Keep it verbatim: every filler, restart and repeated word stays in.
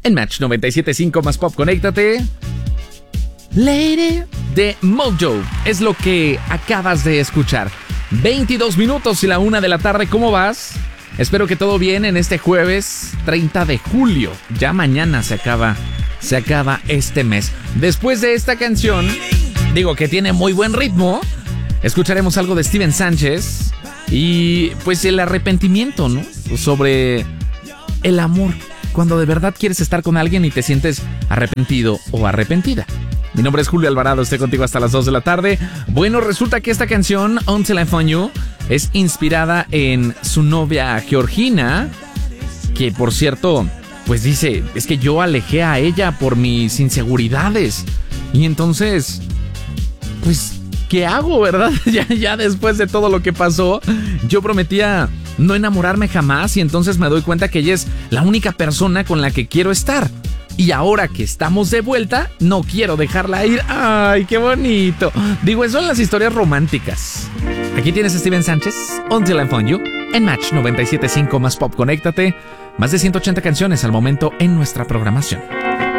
en Match noventa y siete punto cinco más Pop. Conéctate. Lady de Mojo es lo que acabas de escuchar. veintidós minutos y la una de la tarde. ¿Cómo vas? Espero que todo bien en este jueves treinta de julio. Ya mañana se acaba, se acaba este mes. Después de esta canción, digo que tiene muy buen ritmo, escucharemos algo de Steven Sánchez y pues el arrepentimiento, ¿no? Sobre el amor, cuando de verdad quieres estar con alguien y te sientes arrepentido o arrepentida. Mi nombre es Julio Alvarado, estoy contigo hasta las dos de la tarde. Bueno, resulta que esta canción, Until I Find You, es inspirada en su novia Georgina, que por cierto, pues dice, es que yo alejé a ella por mis inseguridades. Y entonces, pues, ¿qué hago, verdad? ya, ya después de todo lo que pasó, yo prometía no enamorarme jamás y entonces me doy cuenta que ella es la única persona con la que quiero estar. Y ahora que estamos de vuelta, no quiero dejarla ir. ¡Ay, qué bonito! Digo, son las historias románticas. Aquí tienes a Steven Sánchez, Until I Find You, en Match noventa y siete punto cinco más Pop. Conéctate. Más de ciento ochenta canciones al momento en nuestra programación.